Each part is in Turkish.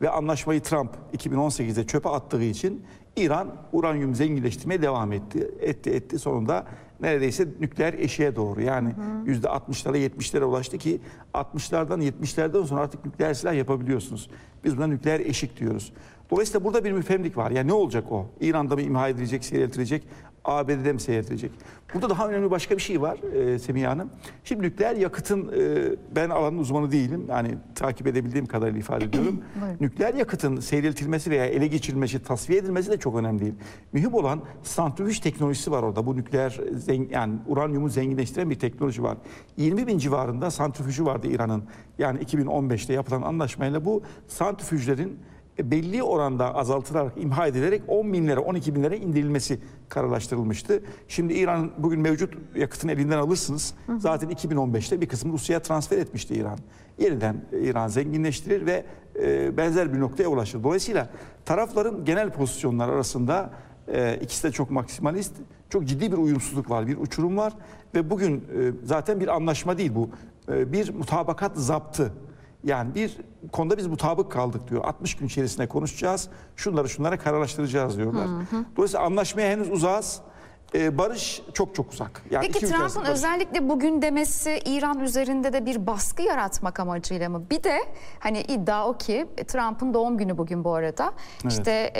ve anlaşmayı Trump 2018'de çöpe attığı için İran uranyum zenginleştirmeye devam etti. Sonunda neredeyse nükleer eşiğe doğru, yani %60'lara 70'lere ulaştı ki 60'lardan 70'lerden sonra artık nükleer silah yapabiliyorsunuz. Biz buna nükleer eşik diyoruz. Dolayısıyla burada bir müphemlik var. Yani ne olacak o? İran'da mı imha edilecek, seyreltilecek, ABD'de mi seyreltilecek? Burada daha önemli başka bir şey var Semiha Hanım. Şimdi nükleer yakıtın, ben alanın uzmanı değilim. Yani takip edebildiğim kadarıyla ifade ediyorum. Nükleer yakıtın seyreltilmesi veya ele geçirilmesi, tasfiye edilmesi de çok önemli değil. Mühim olan santrifüj teknolojisi var orada. Bu nükleer, yani uranyumu zenginleştiren bir teknoloji var. 20.000 civarında santrifüjü vardı İran'ın. Yani 2015'te yapılan anlaşmayla bu santrifüjlerin belli oranda azaltılarak, imha edilerek 10.000'lere, 12.000'lere indirilmesi kararlaştırılmıştı. Şimdi İran bugün mevcut yakıtın elinden alırsınız. Zaten 2015'te bir kısmını Rusya'ya transfer etmişti İran. Yeniden İran zenginleştirir ve benzer bir noktaya ulaşır. Dolayısıyla tarafların genel pozisyonlar arasında ikisi de çok maksimalist, çok ciddi bir uyumsuzluk var, bir uçurum var ve bugün zaten bir anlaşma değil bu. Bir mutabakat zaptı. Yani bir konuda biz mutabık kaldık diyor. 60 gün içerisinde konuşacağız. Şunlara kararlaştıracağız diyorlar. Dolayısıyla anlaşmaya henüz uzağız. Barış çok çok uzak. Yani peki Trump'ın özellikle bugün demesi İran üzerinde de bir baskı yaratmak amacıyla mı? Bir de hani iddia o ki Trump'ın doğum günü bugün bu arada. Evet. İşte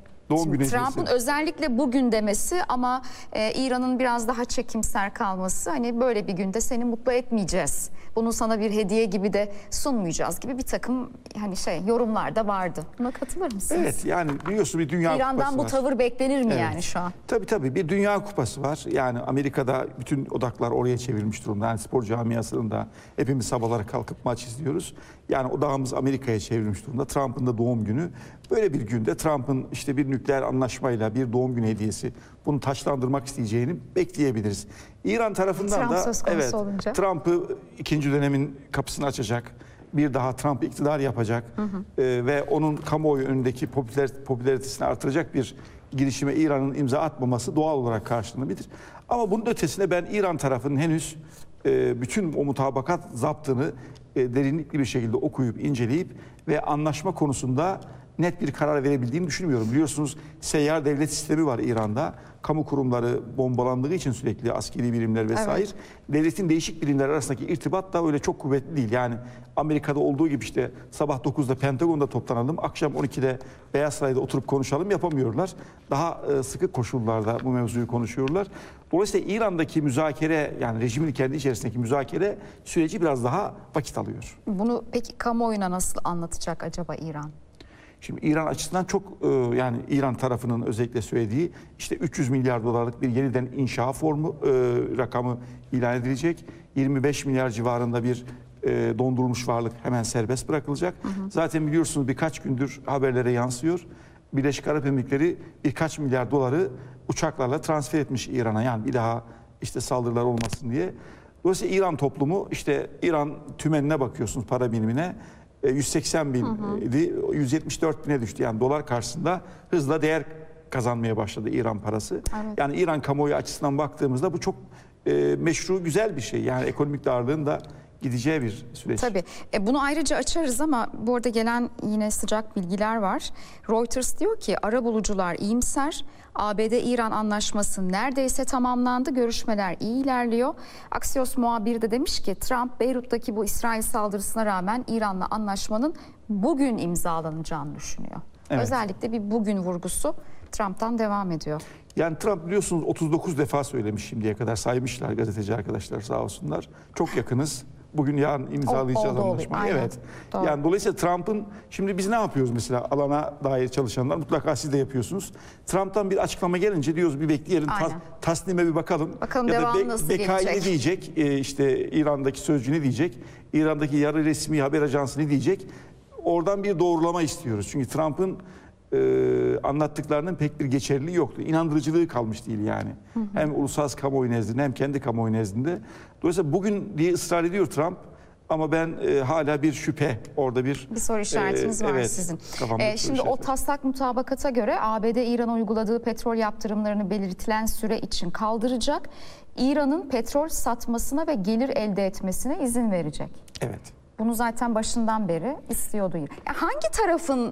Trump'ın özellikle bugün demesi ama İran'ın biraz daha çekimser kalması, hani böyle bir günde seni mutlu etmeyeceğiz, bunu sana bir hediye gibi de sunmayacağız gibi bir takım hani yorumlar da vardı. Buna katılır mısınız? Evet, yani biliyorsun bir dünya kupası var. İran'dan bu tavır beklenir mi yani şu an? Tabii bir dünya kupası var. Yani Amerika'da bütün odaklar oraya çevrilmiş durumda. Yani spor camiasının da hepimiz sabahlara kalkıp maç izliyoruz. Yani odağımız Amerika'ya çevrilmiş durumda. Trump'ın da doğum günü. Böyle bir günde Trump'ın işte bir nükleer anlaşmayla bir doğum günü hediyesi bunu taçlandırmak isteyeceğini bekleyebiliriz. İran tarafından da Trump'ı ikinci dönemin kapısını açacak. Bir daha Trump iktidar yapacak ve onun kamuoyu önündeki popülaritesini artıracak bir girişime İran'ın imza atmaması doğal olarak karşılanabilir. Ama bunun ötesine ben İran tarafının henüz bütün o mutabakat zaptını derinlikli bir şekilde okuyup inceleyip ve anlaşma konusunda net bir karar verebildiğini düşünmüyorum. Biliyorsunuz seyyar devlet sistemi var İran'da. Kamu kurumları bombalandığı için sürekli askeri birimler vesaire. Evet. Devletin değişik birimler arasındaki irtibat da öyle çok kuvvetli değil. Yani Amerika'da olduğu gibi işte sabah 9'da Pentagon'da toplanalım, akşam 12'de Beyaz Saray'da oturup konuşalım yapamıyorlar. Daha sıkı koşullarda bu mevzuyu konuşuyorlar. Dolayısıyla İran'daki müzakere, yani rejimin kendi içerisindeki müzakere süreci biraz daha vakit alıyor. Bunu peki kamuoyuna nasıl anlatacak acaba İran? Şimdi İran açısından çok yani İran tarafının özellikle söylediği işte 300 milyar dolarlık bir yeniden inşa formu rakamı ilan edilecek. 25 milyar civarında bir dondurulmuş varlık hemen serbest bırakılacak. Zaten biliyorsunuz birkaç gündür haberlere yansıyor. Birleşik Arap Emirlikleri birkaç milyar doları uçaklarla transfer etmiş İran'a, yani bir daha işte saldırılar olmasın diye. Dolayısıyla İran toplumu, işte İran tümenine bakıyorsunuz, para birimine 180 bin idi, 174 bine düştü. Yani dolar karşısında hızla değer kazanmaya başladı İran parası. Evet. Yani İran kamuoyu açısından baktığımızda bu çok meşru, güzel bir şey. Yani ekonomik darlığın da gideceği bir süreç. Tabii. Bunu ayrıca açarız ama bu arada gelen yine sıcak bilgiler var. Reuters diyor ki arabulucular iyimser. ABD-İran anlaşması neredeyse tamamlandı. Görüşmeler iyi ilerliyor. Axios muhabiri de demiş ki Trump Beyrut'taki bu İsrail saldırısına rağmen İran'la anlaşmanın bugün imzalanacağını düşünüyor. Evet. Özellikle bir bugün vurgusu Trump'tan devam ediyor. Yani Trump biliyorsunuz 39 defa söylemiş şimdiye kadar, saymışlar gazeteci arkadaşlar sağ olsunlar. Çok yakınız. Bugün yarın imzalayacağız anlaşmayı. Evet. Doğru. Yani dolayısıyla Trump'ın, şimdi biz ne yapıyoruz mesela alana dair çalışanlar, mutlaka siz de yapıyorsunuz. Trump'tan bir açıklama gelince diyoruz bir bekleyelim, tasnime bir bakalım. Bakalım ya devamı nasıl gelecek. BK'yı ne diyecek? İşte İran'daki sözcü ne diyecek? İran'daki yarı resmi haber ajansı ne diyecek? Oradan bir doğrulama istiyoruz. Çünkü Trump'ın anlattıklarının pek bir geçerliliği yoktu. İnandırıcılığı kalmış değil yani. Hem uluslararası kamuoyu nezdinde hem kendi kamuoyu nezdinde. Dolayısıyla bugün diye ısrar ediyor Trump. Ama ben hala bir şüphe, orada bir soru işaretiniz var sizin. Şimdi o taslak mutabakata göre ABD İran'a uyguladığı petrol yaptırımlarını belirtilen süre için kaldıracak. İran'ın petrol satmasına ve gelir elde etmesine izin verecek. Evet. Bunu zaten başından beri istiyordu. Hangi tarafın